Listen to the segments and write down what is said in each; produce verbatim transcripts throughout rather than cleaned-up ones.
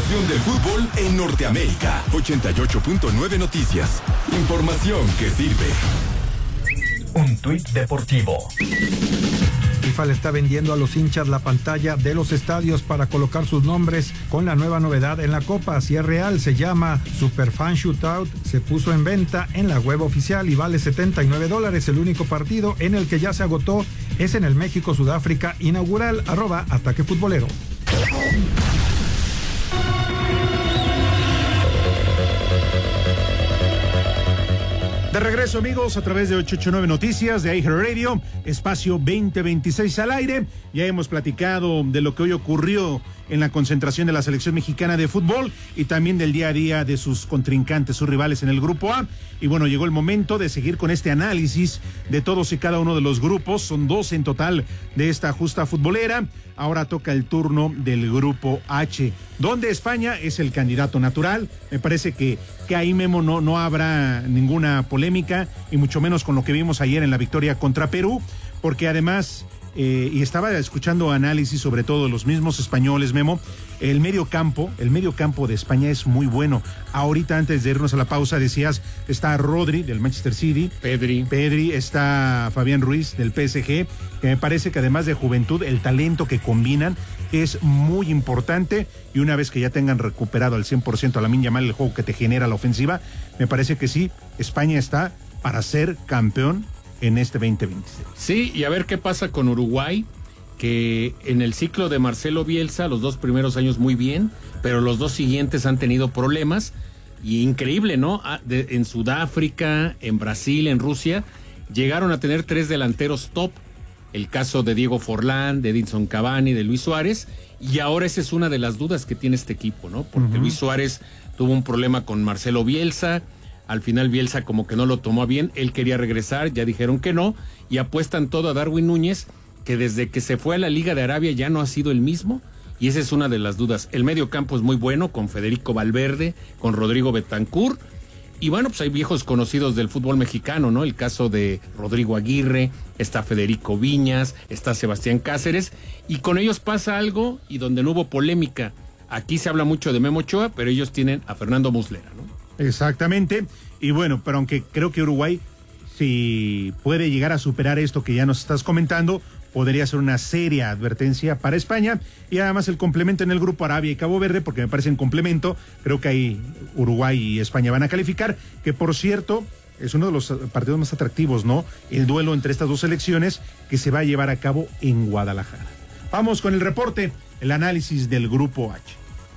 pasión del fútbol en Norteamérica. ochenta y ocho punto nueve Noticias. Información que sirve. Un tuit deportivo. FIFA le está vendiendo a los hinchas la pantalla de los estadios para colocar sus nombres con la nueva novedad en la Copa. Si es real, se llama Superfan Shootout. Se puso en venta en la web oficial y vale setenta y nueve dólares. El único partido en el que ya se agotó es en el México-Sudáfrica inaugural. Arroba Ataque Futbolero. De regreso, amigos, a través de ochocientos ochenta y nueve Noticias, de iHeartRadio, espacio veinte veintiséis al aire. Ya hemos platicado de lo que hoy ocurrió en la concentración de la selección mexicana de fútbol y también del día a día de sus contrincantes, sus rivales en el grupo A. Y bueno, llegó el momento de seguir con este análisis de todos y cada uno de los grupos. Son dos en total de esta justa futbolera. Ahora toca el turno del grupo H, donde España es el candidato natural. Me parece que, que ahí, Memo, no, no habrá ninguna polémica, y mucho menos con lo que vimos ayer en la victoria contra Perú, porque además... Eh, y estaba escuchando análisis sobre todo los mismos españoles, Memo. El medio campo, el medio campo de España es muy bueno. Ahorita, antes de irnos a la pausa, decías, está Rodri del Manchester City, Pedri, Pedri, está Fabián Ruiz del P S G, que me parece que además de juventud, el talento que combinan es muy importante, y una vez que ya tengan recuperado al cien por ciento a Lamine Yamal, el juego que te genera la ofensiva, me parece que sí, España está para ser campeón en este veinte veintiséis. Sí, y a ver qué pasa con Uruguay, que en el ciclo de Marcelo Bielsa, los dos primeros años muy bien, pero los dos siguientes han tenido problemas, y increíble, ¿no? De, en Sudáfrica, en Brasil, en Rusia, llegaron a tener tres delanteros top, el caso de Diego Forlán, de Edinson Cavani, de Luis Suárez, y ahora esa es una de las dudas que tiene este equipo, ¿no? Porque uh-huh. Luis Suárez tuvo un problema con Marcelo Bielsa. Al final Bielsa como que no lo tomó bien, él quería regresar, ya dijeron que no, y apuestan todo a Darwin Núñez, que desde que se fue a la Liga de Arabia ya no ha sido el mismo, y esa es una de las dudas. El medio campo es muy bueno, con Federico Valverde, con Rodrigo Bentancur, y bueno, pues hay viejos conocidos del fútbol mexicano, ¿no? El caso de Rodrigo Aguirre, está Federico Viñas, está Sebastián Cáceres, y con ellos pasa algo, y donde no hubo polémica. Aquí se habla mucho de Memo Ochoa, pero ellos tienen a Fernando Muslera, ¿no? Exactamente, y bueno, pero aunque creo que Uruguay, si puede llegar a superar esto que ya nos estás comentando, podría ser una seria advertencia para España, y además el complemento en el grupo Arabia y Cabo Verde, porque me parece en complemento, creo que ahí Uruguay y España van a calificar, que por cierto, es uno de los partidos más atractivos, ¿no? El duelo entre estas dos selecciones que se va a llevar a cabo en Guadalajara. Vamos con el reporte, el análisis del grupo H.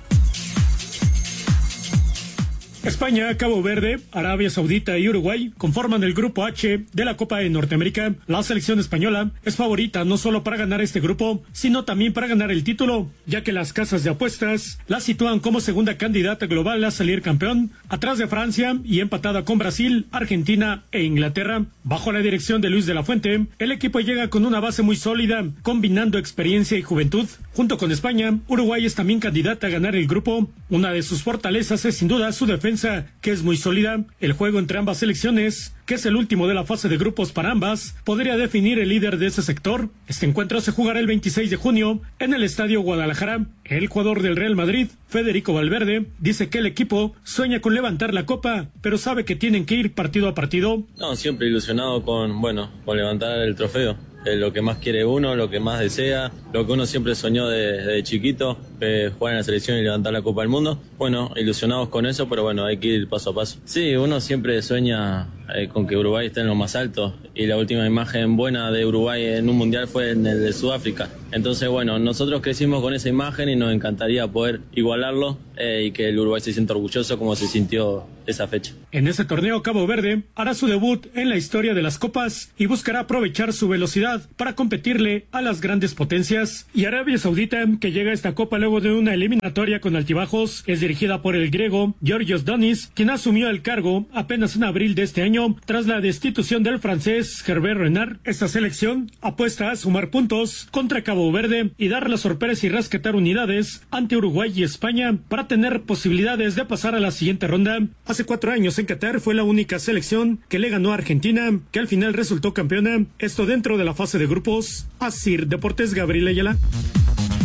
España, Cabo Verde, Arabia Saudita y Uruguay conforman el grupo H de la Copa de Norteamérica. La selección española es favorita no solo para ganar este grupo, sino también para ganar el título, ya que las casas de apuestas la sitúan como segunda candidata global a salir campeón, atrás de Francia y empatada con Brasil, Argentina e Inglaterra. Bajo la dirección de Luis de la Fuente, el equipo llega con una base muy sólida, combinando experiencia y juventud. Junto con España, Uruguay es también candidata a ganar el grupo. Una de sus fortalezas es sin duda su defensa, que es muy sólida. El juego entre ambas selecciones, que es el último de la fase de grupos para ambas, podría definir el líder de ese sector. Este encuentro se jugará el veintiséis de junio en el Estadio Guadalajara. El jugador del Real Madrid, Federico Valverde, dice que el equipo sueña con levantar la copa, pero sabe que tienen que ir partido a partido. No, siempre ilusionado con, bueno, con levantar el trofeo. Es lo que más quiere uno, lo que más desea, lo que uno siempre soñó desde de chiquito, eh, jugar en la selección y levantar la Copa del Mundo. Bueno, ilusionados con eso, pero bueno, hay que ir paso a paso. Sí, uno siempre sueña eh, con que Uruguay esté en lo más alto, y la última imagen buena de Uruguay en un mundial fue en el de Sudáfrica. Entonces, bueno, nosotros crecimos con esa imagen y nos encantaría poder igualarlo eh, y que el Uruguay se sienta orgulloso como se sintió esa fecha. En ese torneo, Cabo Verde hará su debut en la historia de las copas y buscará aprovechar su velocidad para competirle a las grandes potencias. Y Arabia Saudita, que llega a esta copa luego de una eliminatoria con altibajos, es dirigida por el griego Georgios Donis, quien asumió el cargo apenas en abril de este año tras la destitución del francés Hervé Renard. Esta selección apuesta a sumar puntos contra Cabo Verde y dar la sorpresa y rescatar unidades ante Uruguay y España para tener posibilidades de pasar a la siguiente ronda. Hace cuatro años en Qatar fue la única selección que le ganó a Argentina, que al final resultó campeona. Esto dentro de la fase de grupos. Asir Deportes, Gabriel Ayala.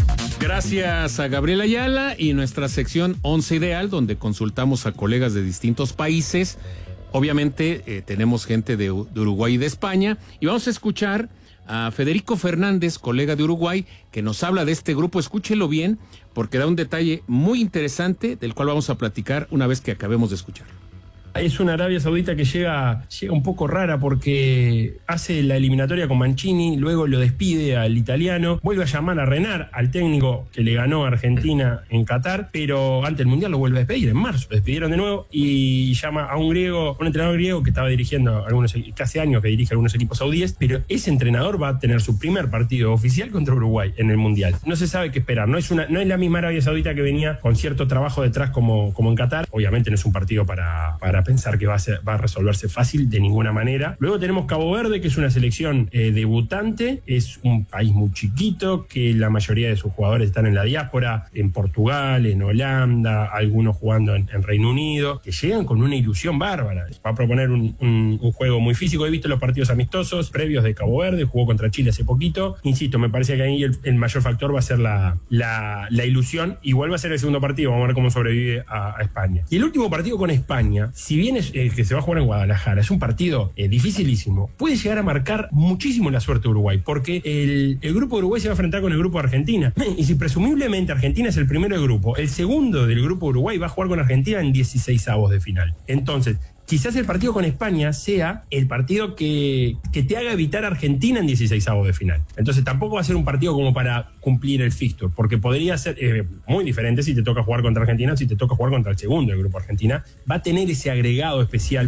Gracias a Gabriel Ayala y nuestra sección Once Ideal, donde consultamos a colegas de distintos países. Obviamente eh, tenemos gente de, de Uruguay y de España, y vamos a escuchar a Federico Fernández, colega de Uruguay, que nos habla de este grupo. Escúchelo bien, porque da un detalle muy interesante del cual vamos a platicar una vez que acabemos de escuchar. Es una Arabia Saudita que llega, llega un poco rara porque hace la eliminatoria con Mancini, luego lo despide al italiano, vuelve a llamar a Renard, al técnico que le ganó a Argentina en Qatar, pero antes del Mundial lo vuelve a despedir, en marzo lo despidieron de nuevo y llama a un griego, un entrenador griego que estaba dirigiendo algunos, casi años que dirige algunos equipos saudíes, pero ese entrenador va a tener su primer partido oficial contra Uruguay en el Mundial. No se sabe qué esperar, no es, una, no es la misma Arabia Saudita que venía con cierto trabajo detrás como, como en Qatar. Obviamente no es un partido para, para pensar que va a, ser, va a resolverse fácil de ninguna manera. Luego tenemos Cabo Verde, que es una selección eh, debutante, es un país muy chiquito, que la mayoría de sus jugadores están en la diáspora, en Portugal, en Holanda, algunos jugando en, en Reino Unido, que llegan con una ilusión bárbara. Va a proponer un, un, un juego muy físico. He visto los partidos amistosos previos de Cabo Verde, jugó contra Chile hace poquito. Insisto, me parece que ahí el, el mayor factor va a ser la, la, la ilusión, y vuelve a ser el segundo partido. Vamos a ver cómo sobrevive a, a España. Y el último partido con España, si bien es eh, que se va a jugar en Guadalajara, es un partido eh, dificilísimo, puede llegar a marcar muchísimo la suerte de Uruguay, porque el, el grupo de Uruguay se va a enfrentar con el grupo de Argentina, y si presumiblemente Argentina es el primero del grupo, el segundo del grupo de Uruguay va a jugar con Argentina en dieciseisavos de final. Entonces, quizás el partido con España sea el partido que, que te haga evitar a Argentina en dieciseisavos de final. Entonces tampoco va a ser un partido como para cumplir el fixture, porque podría ser eh, muy diferente si te toca jugar contra Argentina o si te toca jugar contra el segundo del grupo Argentina. Va a tener ese agregado especial.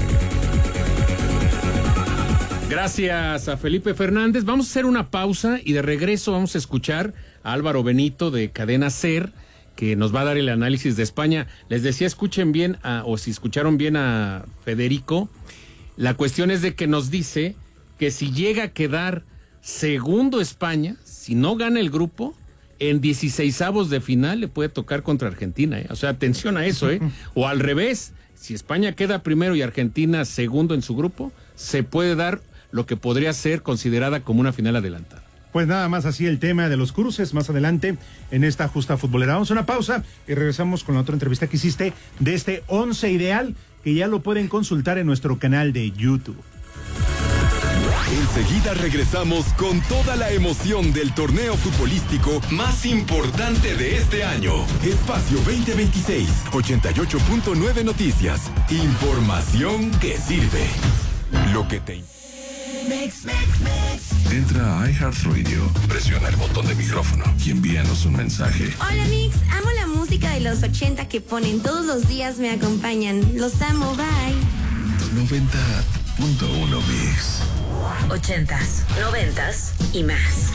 Gracias a Felipe Fernández. Vamos a hacer una pausa y de regreso vamos a escuchar a Álvaro Benito de Cadena SER, que nos va a dar el análisis de España. Les decía, escuchen bien, a, o si escucharon bien a Federico, la cuestión es de que nos dice que si llega a quedar segundo España, si no gana el grupo, en dieciseisavos de final le puede tocar contra Argentina, ¿eh? O sea, atención a eso, ¿eh? O al revés, si España queda primero y Argentina segundo en su grupo, se puede dar lo que podría ser considerada como una final adelantada. Pues nada más así el tema de los cruces más adelante en esta justa futbolera. Vamos a una pausa y regresamos con la otra entrevista que hiciste de este Once Ideal, que ya lo pueden consultar en nuestro canal de YouTube. Enseguida regresamos con toda la emoción del torneo futbolístico más importante de este año. Espacio veinte veintiséis, ochenta y ocho punto nueve Noticias. Información que sirve. Lo que te... Mix, mix, mix. Entra a iHeartRadio, presiona el botón de micrófono y envíanos un mensaje. Hola Mix, amo la música de los ochenta que ponen todos los días, me acompañan. Los amo, bye. noventa punto uno Mix. Ochentas, noventas y más.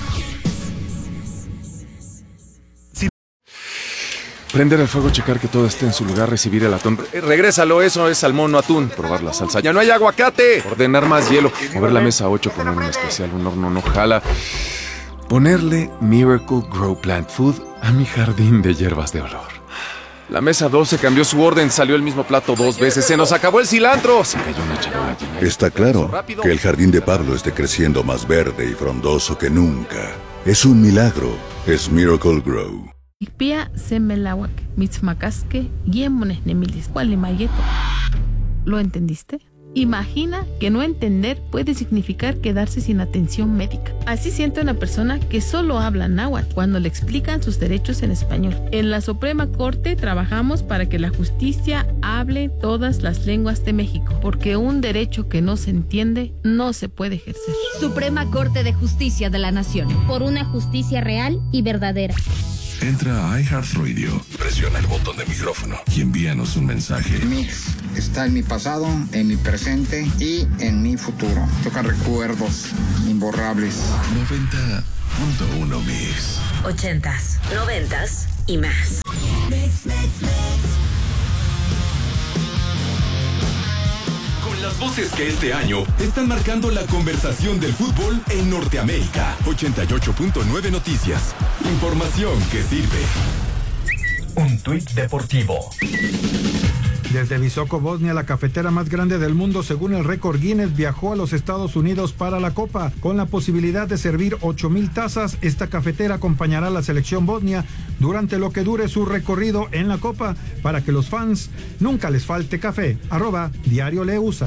Prender el fuego, checar que todo esté en su lugar, recibir el atún. Eh, regrésalo, eso es salmón, no atún. Probar la salsa. ¡Ya no hay aguacate! Ordenar más hielo. Mover la mesa ocho, poner un especial, un horno no jala. Ponerle Miracle Grow Plant Food a mi jardín de hierbas de olor. La mesa doce cambió su orden, salió el mismo plato dos veces. ¡Se nos acabó el cilantro! Se cayó una charola llena. Está claro que el jardín de Pablo esté creciendo más verde y frondoso que nunca. Es un milagro. Es Miracle Grow. Ikpia semelawak, mitzmakaske, yemones nemilis, mayeto. ¿Lo entendiste? Imagina que no entender puede significar quedarse sin atención médica. Así siente una persona que solo habla náhuatl cuando le explican sus derechos en español. En la Suprema Corte trabajamos para que la justicia hable todas las lenguas de México, porque un derecho que no se entiende no se puede ejercer. Suprema Corte de Justicia de la Nación. Por una justicia real y verdadera. Entra a iHeartRadio, presiona el botón de micrófono y envíanos un mensaje. Mix está en mi pasado, en mi presente y en mi futuro. Toca recuerdos imborrables. noventa punto uno Mix. Ochentas, noventas y más. Mix, mix, mix. Las voces que este año están marcando la conversación del fútbol en Norteamérica. ochenta y ocho punto nueve Noticias. Información que sirve. Un tuit deportivo. Desde Visoko, Bosnia, la cafetera más grande del mundo, según el récord Guinness, viajó a los Estados Unidos para la Copa. Con la posibilidad de servir ocho mil tazas, esta cafetera acompañará a la selección bosnia durante lo que dure su recorrido en la Copa, para que los fans nunca les falte café. Arroba Diario Leusa.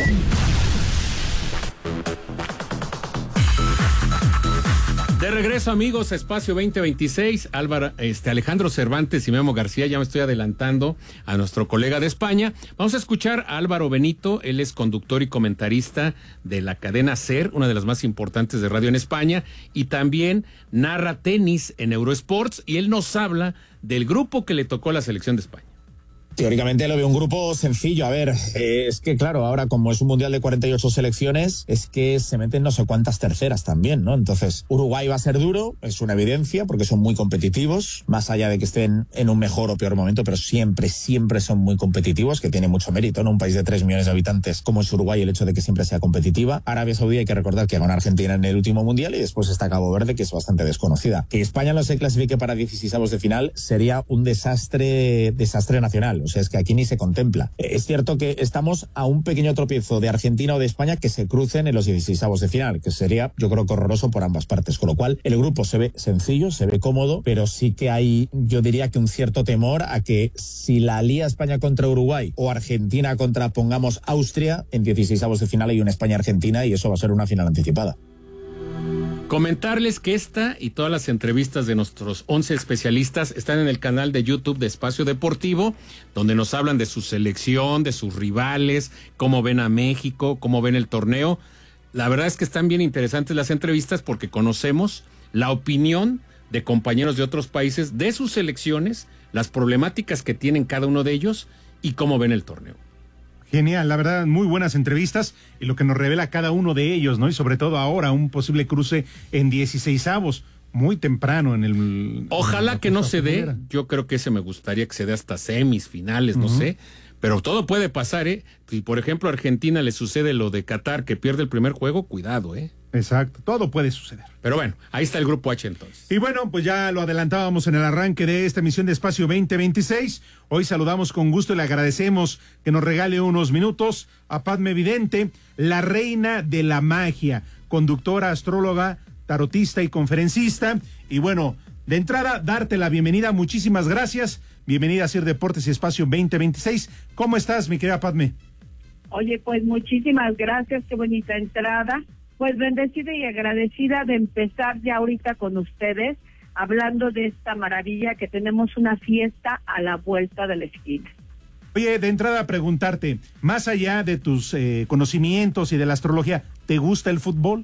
De regreso, amigos, Espacio veinte veintiséis, Álvaro, este, Alejandro Cervantes y Memo García, ya me estoy adelantando a nuestro colega de España. Vamos a escuchar a Álvaro Benito, él es conductor y comentarista de la cadena SER, una de las más importantes de radio en España, y también narra tenis en Eurosports, y él nos habla del grupo que le tocó a la selección de España. Teóricamente lo veo un grupo sencillo. A ver, eh, es que claro, ahora como es un mundial de cuarenta y ocho selecciones, es que se meten no sé cuántas terceras también, ¿no? Entonces, Uruguay va a ser duro, es una evidencia, porque son muy competitivos, más allá de que estén en un mejor o peor momento, pero siempre, siempre son muy competitivos, que tiene mucho mérito, ¿no? Un país de tres millones de habitantes como es Uruguay, el hecho de que siempre sea competitiva. Arabia Saudí, hay que recordar que ganó Argentina en el último mundial, y después está Cabo Verde, que es bastante desconocida. Que España no se clasifique para dieciseisavos de final sería un desastre, desastre nacional. O sea, es que aquí ni se contempla. Es cierto que estamos a un pequeño tropiezo de Argentina o de España que se crucen en los dieciseisavos de final, que sería, yo creo, que horroroso por ambas partes. Con lo cual, el grupo se ve sencillo, se ve cómodo, pero sí que hay, yo diría que un cierto temor a que si la lía España contra Uruguay o Argentina contra, pongamos, Austria, en dieciseisavos de final hay una España-Argentina y eso va a ser una final anticipada. Comentarles que esta y todas las entrevistas de nuestros once especialistas están en el canal de YouTube de Espacio Deportivo, donde nos hablan de su selección, de sus rivales, cómo ven a México, cómo ven el torneo. La verdad es que están bien interesantes las entrevistas porque conocemos la opinión de compañeros de otros países, de sus selecciones, las problemáticas que tienen cada uno de ellos y cómo ven el torneo. Genial, la verdad, muy buenas entrevistas y lo que nos revela cada uno de ellos, ¿no? Y sobre todo ahora, un posible cruce en dieciseisavos, muy temprano en el... Ojalá en que no se dé, yo creo que ese me gustaría que se dé hasta semis, finales, no uh-huh. sé, pero todo puede pasar, ¿eh? Si por ejemplo a Argentina le sucede lo de Qatar, que pierde el primer juego, cuidado, ¿eh? Exacto, todo puede suceder. Pero bueno, ahí está el grupo H entonces. Y bueno, pues ya lo adelantábamos en el arranque de esta emisión de Espacio veinte veintiséis. Hoy saludamos con gusto y le agradecemos que nos regale unos minutos a Padme Vidente, la reina de la magia, conductora, astróloga, tarotista y conferencista. Y bueno, de entrada, darte la bienvenida, muchísimas gracias. Bienvenida a Sir Deportes y Espacio veinte veintiséis. ¿Cómo estás, mi querida Padme? Oye, pues muchísimas gracias, qué bonita entrada. Pues bendecida y agradecida de empezar ya ahorita con ustedes, hablando de esta maravilla que tenemos una fiesta a la vuelta de la esquina. Oye, de entrada preguntarte, más allá de tus eh, conocimientos y de la astrología, ¿te gusta el fútbol?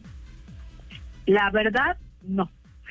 La verdad, no.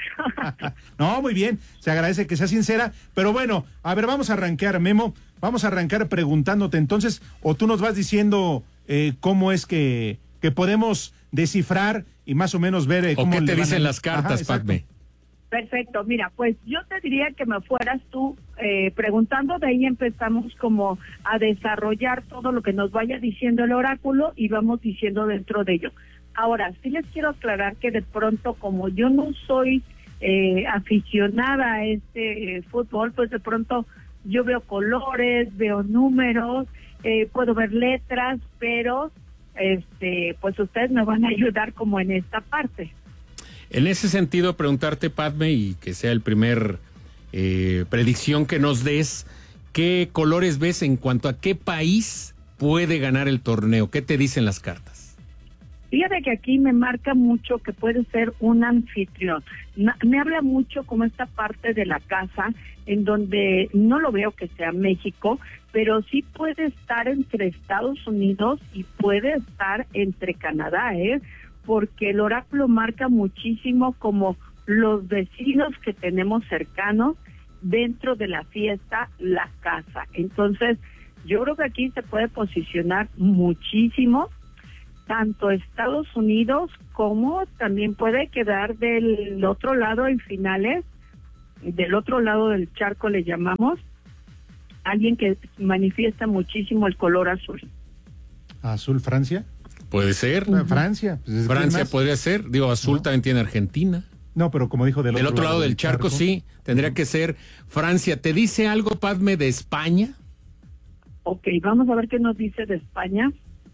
No, muy bien, se agradece que sea sincera, pero bueno, a ver, vamos a arrancar, Memo, vamos a arrancar preguntándote entonces, o tú nos vas diciendo eh, cómo es que, que podemos descifrar y más o menos ver eh, cómo ¿O qué te le dicen a... las cartas, Padme? Perfecto, mira, pues yo te diría que me fueras tú eh, preguntando, de ahí empezamos como a desarrollar todo lo que nos vaya diciendo el oráculo y vamos diciendo dentro de ello. Ahora, sí les quiero aclarar que de pronto, como yo no soy eh, aficionada a este eh, fútbol, pues de pronto yo veo colores, veo números, eh, puedo ver letras, pero este, pues ustedes me van a ayudar como en esta parte. En ese sentido, preguntarte, Padme, y que sea el primer eh, predicción que nos des, ¿qué colores ves en cuanto a qué país puede ganar el torneo? ¿Qué te dicen las cartas? Fíjate que aquí me marca mucho que puede ser un anfitrión. Me habla mucho como esta parte de la casa, en donde no lo veo que sea México, pero sí puede estar entre Estados Unidos y puede estar entre Canadá, ¿eh? Porque el oráculo marca muchísimo como los vecinos que tenemos cercanos dentro de la fiesta, la casa. Entonces, yo creo que aquí se puede posicionar muchísimo, tanto Estados Unidos como también puede quedar del otro lado en finales, del otro lado del charco le llamamos, alguien que manifiesta muchísimo el color azul. ¿Azul Francia? Puede ser. Uh-huh. Francia. Pues Francia podría ser. Digo, azul no. También tiene Argentina. No, pero como dijo del, del otro, otro lado, lado del charco, charco, sí. Tendría uh-huh. que ser Francia. ¿Te dice algo, Padme, de España? Ok, vamos a ver qué nos dice de España.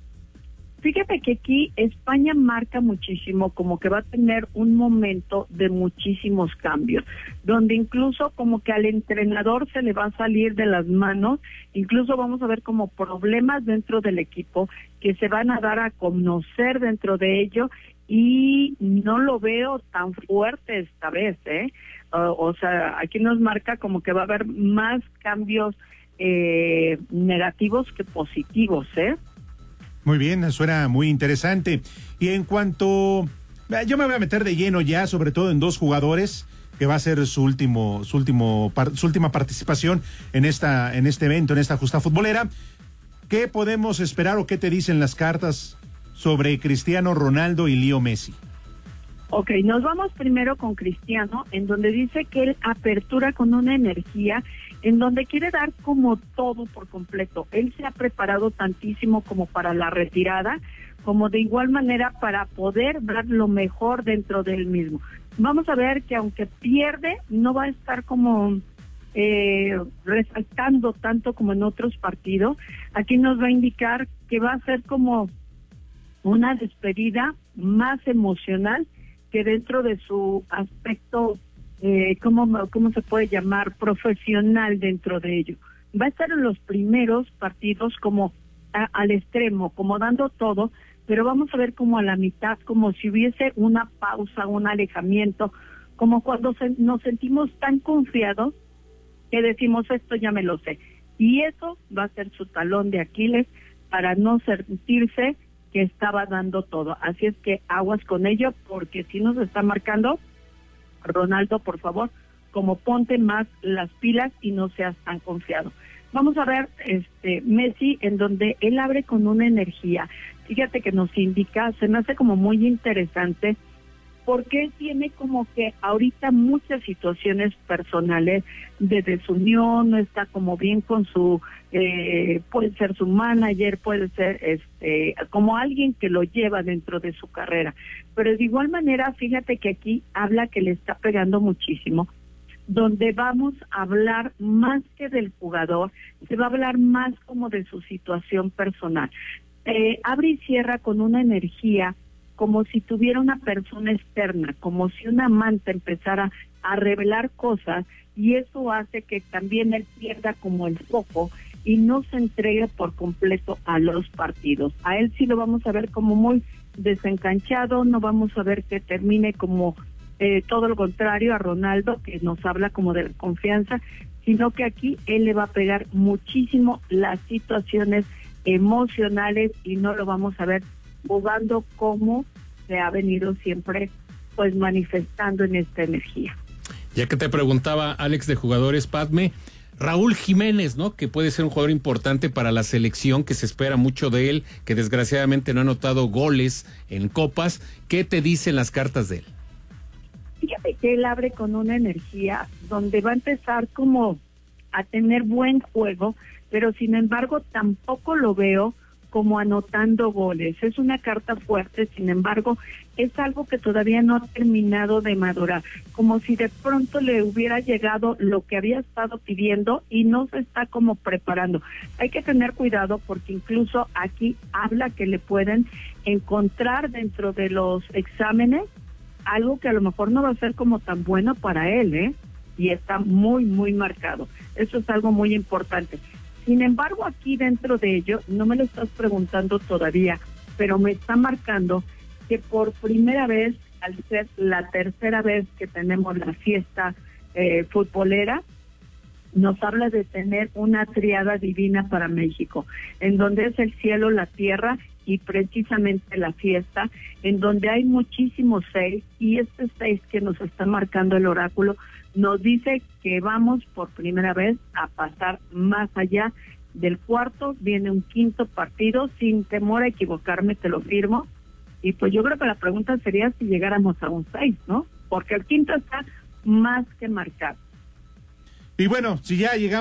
Fíjate que aquí España marca muchísimo, como que va a tener un momento de muchísimos cambios, donde incluso como que al entrenador se le va a salir de las manos, incluso vamos a ver como problemas dentro del equipo que se van a dar a conocer dentro de ello, y no lo veo tan fuerte esta vez, ¿eh? Uh, o sea, aquí nos marca como que va a haber más cambios eh, negativos que positivos, ¿eh? Muy bien, suena muy interesante. Y en cuanto, yo me voy a meter de lleno ya, sobre todo en dos jugadores, que va a ser su último, su último, su última participación en esta, en este evento, en esta justa futbolera. ¿Qué podemos esperar o qué te dicen las cartas sobre Cristiano Ronaldo y Leo Messi? Ok, nos vamos primero con Cristiano, en donde dice que él apertura con una energía, en donde quiere dar como todo por completo. Él se ha preparado tantísimo como para la retirada, como de igual manera para poder dar lo mejor dentro de él mismo. Vamos a ver que aunque pierde, no va a estar como eh, resaltando tanto como en otros partidos. Aquí nos va a indicar que va a ser como una despedida más emocional que dentro de su aspecto, eh, ¿cómo, ¿cómo se puede llamar? Profesional dentro de ello. Va a estar en los primeros partidos como a, al extremo, como dando todo, pero vamos a ver como a la mitad, como si hubiese una pausa, un alejamiento, como cuando se, nos sentimos tan confiados que decimos, esto ya me lo sé. Y eso va a ser su talón de Aquiles para no sentirse que estaba dando todo. Así es que aguas con ello, porque si nos está marcando, Ronaldo, por favor, como ponte más las pilas y no seas tan confiado. Vamos a ver este Messi, en donde él abre con una energía. Fíjate que nos indica, se me hace como muy interesante, porque él tiene como que ahorita muchas situaciones personales de desunión, no está como bien con su, eh, puede ser su manager, puede ser este como alguien que lo lleva dentro de su carrera, pero de igual manera, fíjate que aquí habla que le está pegando muchísimo, donde vamos a hablar más que del jugador, se va a hablar más como de su situación personal. Eh, abre y cierra con una energía como si tuviera una persona externa, como si una amante empezara a revelar cosas, y eso hace que también él pierda como el foco y no se entregue por completo a los partidos. A él sí lo vamos a ver como muy desencanchado, no vamos a ver que termine como eh, todo lo contrario a Ronaldo, que nos habla como de confianza, sino que aquí él le va a pegar muchísimo las situaciones emocionales y no lo vamos a ver jugando como se ha venido siempre pues manifestando en esta energía. Ya que te preguntaba Alex de jugadores, Padme, Raúl Jiménez, ¿no? Que puede ser un jugador importante para la selección, que se espera mucho de él, que desgraciadamente no ha anotado goles en copas. ¿Qué te dicen las cartas de él? Fíjate que él abre con una energía donde va a empezar como a tener buen juego, pero sin embargo tampoco lo veo como anotando goles. Es una carta fuerte, sin embargo, es algo que todavía no ha terminado de madurar, como si de pronto le hubiera llegado lo que había estado pidiendo y no se está como preparando. Hay que tener cuidado, porque incluso aquí habla que le pueden encontrar dentro de los exámenes algo que a lo mejor no va a ser como tan bueno para él, ¿eh? Y está muy, muy marcado. Eso es algo muy importante. Sin embargo, aquí dentro de ello, no me lo estás preguntando todavía, pero me está marcando que por primera vez, al ser la tercera vez que tenemos la fiesta eh, futbolera, nos habla de tener una triada divina para México, en donde es el cielo, la tierra y precisamente la fiesta, en donde hay muchísimos seis, y este seis que nos está marcando el oráculo nos dice que vamos por primera vez a pasar más allá del cuarto, viene un quinto partido, sin temor a equivocarme, te lo firmo, y pues yo creo que la pregunta sería si llegáramos a un seis, ¿no? Porque el quinto está más que marcado. Y bueno, si ya llegamos